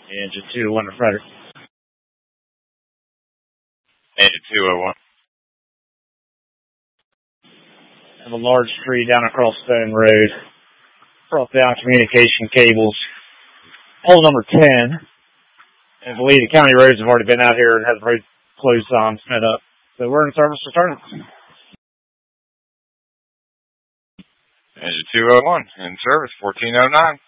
Engine 201 to Frederick. Engine 201. Have a large tree down across Stone Road. Brought down communication cables. Pole number 10. And I believe the county roads have already been out here and have the road closed on, set up. So we're in service returning. Engine 201 in service, 1409.